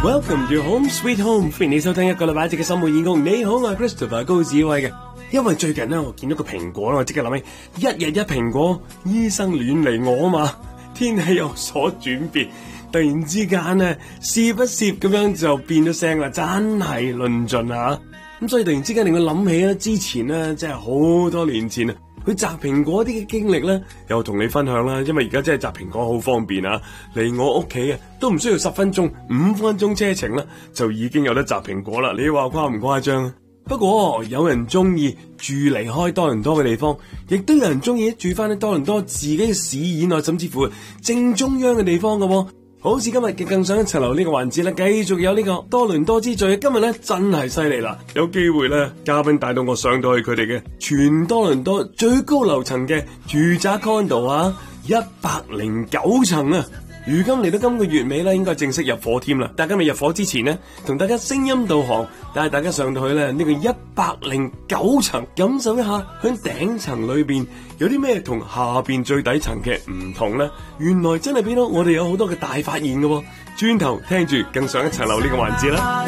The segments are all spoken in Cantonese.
Welcome to Home Sweet Home，歡迎你收聽一個禮拜一集嘅生活演工。你好，我係 Christopher 高子威嘅。因為最近咧，我見到個蘋果啦，我即刻諗起一日一蘋果，醫生亂嚟我嘛。天氣有所轉變，突然之間咧，攝不攝咁樣就變咗聲啦，真係論盡啊！咁所以突然之間令我諗起咧，之前咧，即係好多年前啊，去摘蘋果啲嘅經歷咧，又同你分享啦。因為而家真係摘蘋果好方便啊，離我屋企啊都唔需要10分鐘、5分鐘車程啦，就已經有得摘蘋果啦。你話誇唔誇張啊？不過有人中意住離開多倫多嘅地方，亦都有人中意住翻喺多倫多自己嘅市以內，甚至乎正中央嘅地方嘅喎。好似今日嘅更上一層樓呢個環節咧，繼續有呢個多倫多之最。今日咧真係犀利啦，有機會咧，嘉賓帶到我上到去佢哋嘅全多倫多最高樓層嘅住宅 condo 啊，109層啊！如今嚟到今個月尾咧，應該正式入伙添啦。但係今日入伙之前呢，同大家聲音導航，帶大家上到去咧呢個109層，感受一下響頂層裏邊有啲咩同下邊最底層嘅唔同呢？原來真係俾到我哋有好多嘅大發現嘅喎。轉頭聽住更上一層樓呢個環節啦。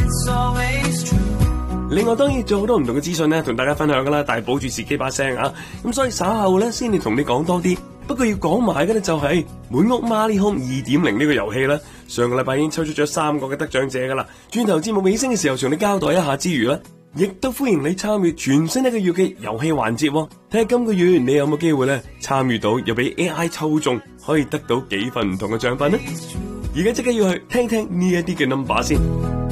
另外當然仲有好多唔同嘅資訊咧，同大家分享噶啦，但係保住自己把聲啊。咁所以稍後咧先至同你講多啲。不過要講埋嘅咧就係滿屋 Marley Home 2.0呢個遊戲啦。上個禮拜已經抽出咗3個嘅得獎者噶啦。轉頭節目尾聲嘅時候，同你交代一下之餘咧，亦都歡迎你參與全新一個月嘅遊戲環節喎。睇下今個月你有冇機會咧參與到，又俾 AI 抽中，可以得到幾份唔同嘅獎品呢？而家即刻要去聽聽呢一啲嘅 number 先。